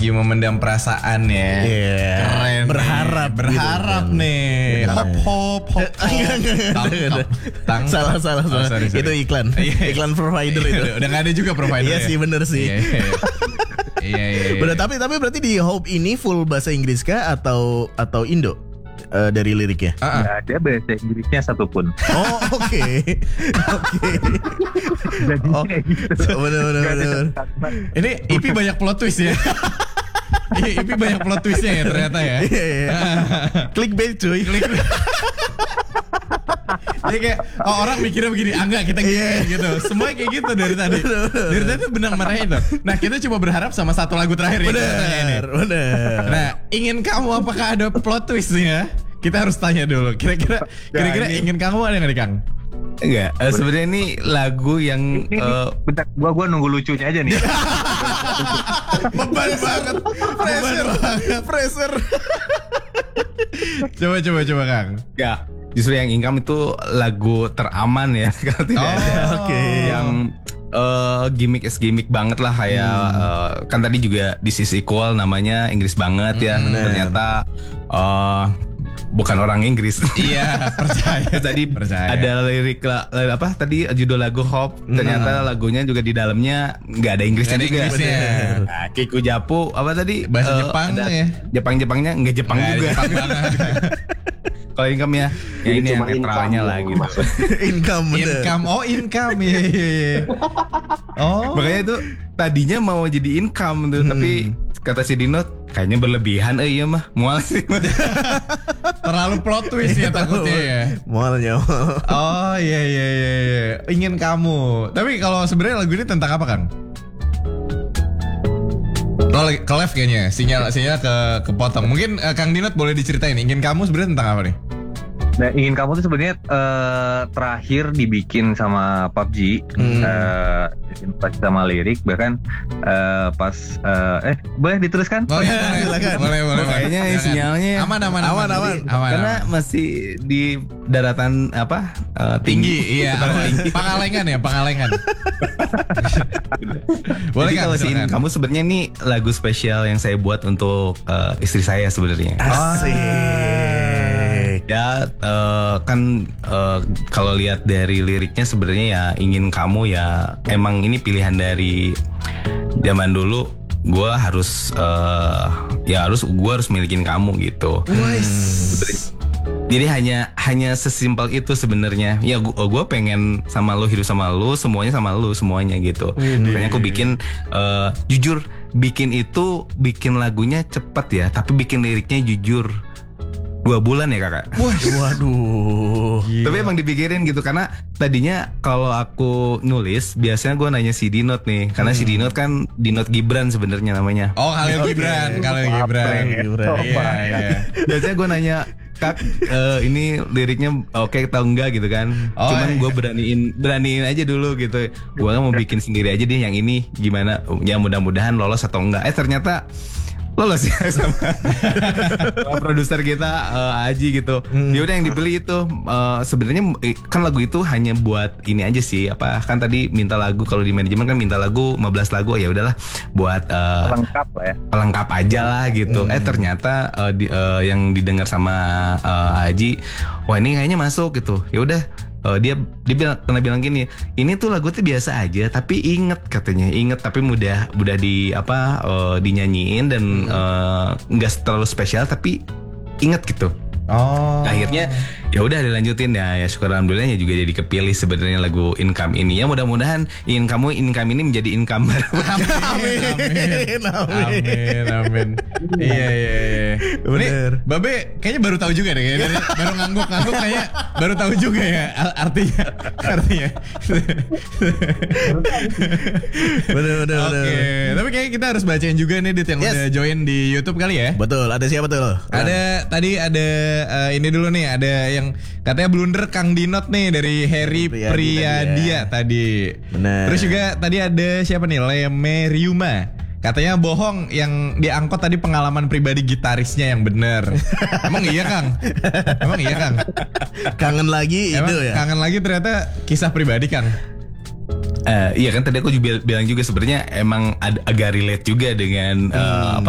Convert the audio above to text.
lagi memendam perasaan ya. Iya. Keren. Berharap gitu, nih. Hop. Tang. Salah. Sorry. Itu iklan. Iklan provider itu. Udah gak ada juga provider. Iya sih, bener sih. Iya. Bener, tapi berarti di Hope ini full bahasa Inggris kah atau Indo dari liriknya? Nggak ada bahasa Inggrisnya satupun. Oh, oke. Jadi Oh, kayak gitu. bener. Ini IP banyak plot twist ya. IP banyak plot twistnya ya ternyata ya. Iya. Clickbait cuy. Jadi kayak orang mikirnya begini, enggak kita gitu. Semuanya kayak gitu dari tadi. Dari tadi benang merahnya itu. Nah, kita coba berharap sama satu lagu terakhir ini. Bener. Nah, ingin kamu apakah ada plot twistnya? Kita harus tanya dulu. Kira-kira ingin kamu ada nggak nih, Kang? Enggak, sebenarnya ini lagu yang Bentar, gua nunggu lucunya aja nih. beban banget. Pressure. Coba Kang. enggak. Justru yang Income itu lagu teraman ya kalau tidak ada. Oke. Yang gimmick banget lah kayak kan tadi juga This Is Equal namanya Inggris banget ya. Ternyata bukan orang Inggris. Iya, percaya. Tadi Percaya. ada lirik apa tadi judul lagu Hope. Ternyata lagunya juga di dalamnya nggak ada Inggrisnya Nggak ada juga. Inggrisnya. Nah, Kiku Japu apa tadi? Bahasa Jepang ada ya? Jepangnya nggak Jepang Nggak, juga. Jepang banget. Kalau Income ya ini yang netralnya lah gitu. Income bener. Income. Iya. Oh. Makanya itu tadinya mau jadi Income tuh, tapi kata si Dino kayaknya berlebihan iya mah mual sih. Terlalu plot twist ya takutnya ya. Mualnya. Oh iya. Ingin kamu. Tapi kalau sebenarnya lagu ini tentang apa, Kang? Lo lagi ke live kayaknya. Sinyal kepotong. Mungkin Kang Dinot boleh diceritain Ingin kamu sebenarnya tentang apa nih? Nah, Ingin Kamu tuh sebenarnya terakhir dibikin sama PUBG, pas sama lirik bahkan pas boleh diteruskan? Boleh. Kayaknya sinyalnya aman. Karena masih di daratan apa tinggi. Iya. Pangalengan. Boleh Jadi kan? kalau si Ingin Kamu sebenarnya ini lagu spesial yang saya buat untuk istri saya sebenarnya. Asik. Ya kalau lihat dari liriknya sebenarnya ya Ingin Kamu ya emang ini pilihan dari zaman dulu. Gue harus gue harus milikin kamu gitu. Jadi hanya sesimpel itu sebenarnya. Ya gue pengen sama lu, hidup sama lu, semuanya gitu. Makanya aku bikin jujur bikin lagunya cepet ya, tapi bikin liriknya jujur 2 bulan ya kakak. Waduh. Tapi emang dipikirin gitu karena tadinya kalau aku nulis biasanya gue nanya si Dinot nih, karena si Dinot kan Dinot Gibran sebenarnya namanya. Oh, Khalil Gibran. Iya. Biasanya gue nanya Kak, ini liriknya oke atau enggak gitu kan. Cuman gue beraniin aja dulu gitu. Gue mau bikin sendiri aja deh yang ini gimana. Ya mudah-mudahan lolos atau enggak. Ternyata lolos ya sama produser kita Aji gitu. Dia udah yang dibeli itu sebenarnya kan lagu itu hanya buat ini aja sih, apa kan tadi minta lagu, kalau di manajemen kan minta lagu 15 lagu, ya udahlah buat Lengkap lah ya. pelengkap aja lah gitu. Ternyata yang didengar sama Aji, wah ini kayaknya masuk gitu. Ya udah dia bilang gini, ini tuh lagu tuh biasa aja tapi inget tapi mudah dinyanyiin dan nggak terlalu spesial tapi inget gitu. Akhirnya ya udah dilanjutin ya syukur alhamdulillahnya juga jadi kepilih sebenarnya lagu Income ini. Ya mudah-mudahan Income ini menjadi income baru. Amin. Iya. Bener. Ini Babe kayaknya baru tahu juga deh, baru ngangguk kayaknya baru tahu juga ya artinya. Bener. Oke, tapi kayaknya kita harus bacain juga nih Dit yang udah join di YouTube kali ya. Betul, ada siapa tuh? Tadi ada ini dulu nih, ada yang katanya blunder Kang Dinot nih dari Harry Priyadia tadi. Bener. Terus juga tadi ada siapa nih, Lemeriuma. Katanya bohong yang diangkut tadi pengalaman pribadi gitarisnya yang bener. Emang iya Kang? Kangen lagi Emang itu ya? kangen lagi ternyata kisah pribadi Kang. Iya kan tadi aku juga bilang juga sebenarnya emang agak relate juga dengan